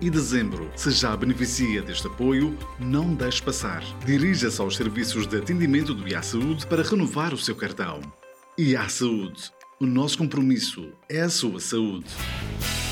e dezembro. Se já beneficia deste apoio, não deixe passar. Dirija-se aos serviços de atendimento do IA Saúde para renovar o seu cartão. IA Saúde. O nosso compromisso é a sua saúde.